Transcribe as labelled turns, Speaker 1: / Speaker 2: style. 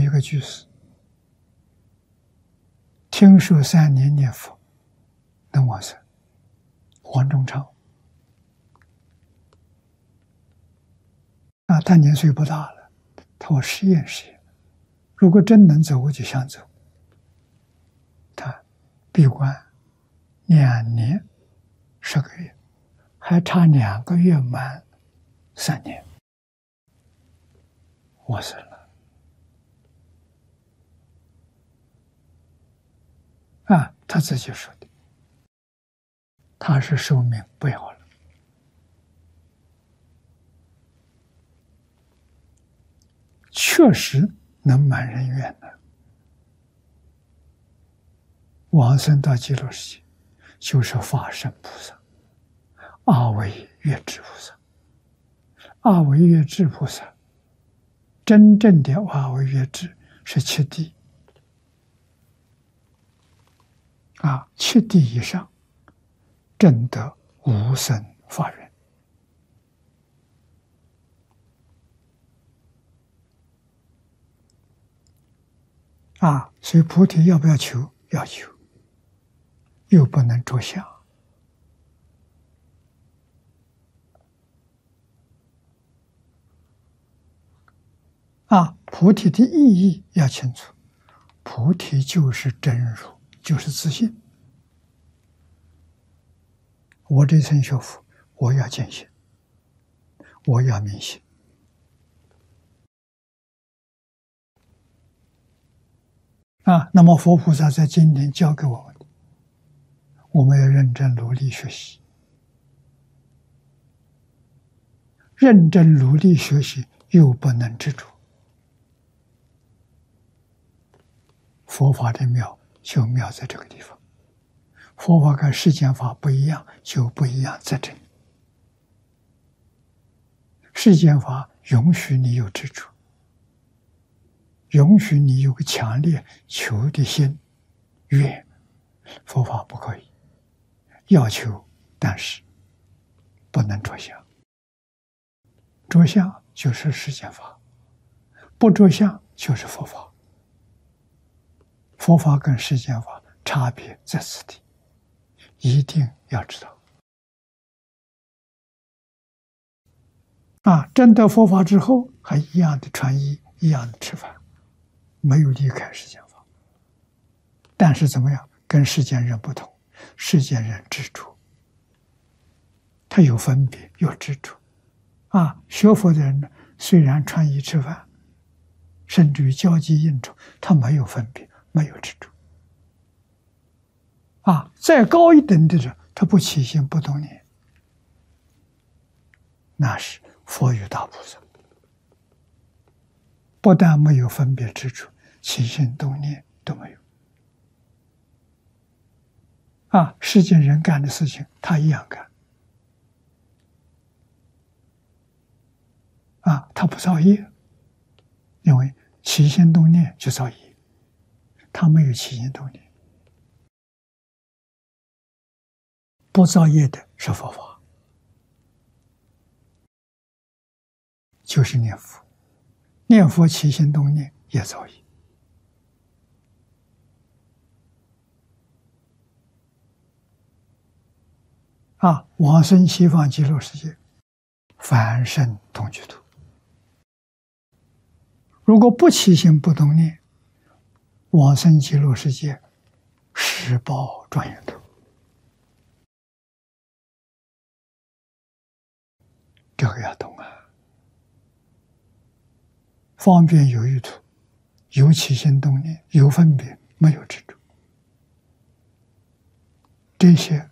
Speaker 1: 一个居士，听说3年念佛能往生，黄忠昌他年岁不大了，他说实验，如果真能走，我就想走。他闭关2年10个月，还差2个月满3年，往生了。他自己说的，他是寿命不要了。确实能满人愿的，往生到极乐世界，就是法身菩萨，阿惟越致菩萨。阿惟越致菩萨，真正的阿惟越致是7地，7地以上证得无生法忍。所以菩提要不要求？要求，又不能着相。菩提的意义要清楚，菩提就是真如，就是自信。我这层学佛，我要见性，我要明心。那么佛菩萨在经典教给我们的，我们要认真努力学习，认真努力学习又不能执着。佛法的妙就妙在这个地方，佛法跟世间法不一样，就不一样在这里。世间法允许你有执着，允许你有个强烈求的心愿，佛法不可以，要求，但是不能着相。着相就是世间法，不着相就是佛法。佛法跟世间法差别在此地，一定要知道。证得佛法之后，还一样的穿衣，一样的吃饭，没有离开世间法。但是怎么样？跟世间人不同，世间人执着，他有分别，有执着。学佛的人呢，虽然穿衣吃饭，甚至于交际应酬，他没有分别，没有执着。再高一等的人，他不起心不动念，那是佛与大菩萨。不但没有分别执着，起心动念都没有。世间人干的事情，他一样干。他不造业，因为起心动念就造业，他没有起心动念。不造业的是佛法，就是念佛，念佛起心动念也造业。往生西方极乐世界，凡圣同居土。如果不起心不动念，往生极乐世界，十报庄严土。这个要懂方便有余土，有起心动念，有分别，没有执着，这些